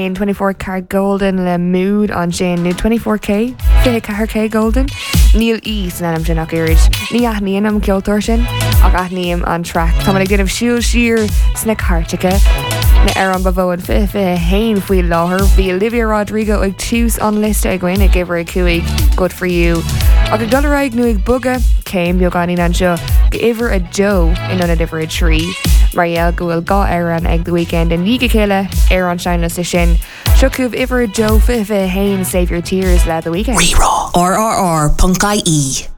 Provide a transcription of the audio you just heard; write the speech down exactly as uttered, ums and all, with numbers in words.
Shane twenty-four car golden le mood an Shane nu twenty-four K fi car K golden Neil East na am sin nach irid ní aithníon am ceoltóir sin ach aithníam an track Tá ag déanamh siúil siar sna carteacha na ar an bavóin fi fi hain faoi láthair bhí Olivia Rodrigo ag tús an lista ag gine ag gibhar cuaig Good For You ag ag doraig nu ag buga céim beag ganí an seo go ihar a Joe in an a difar a trí Marielle go bhfuil gá éireann ag the weekend in ní go chéile ar an seanna sa sin seo cúb ihar a Joe fi fi hain Save Your Tears le the weekend R R R dot I E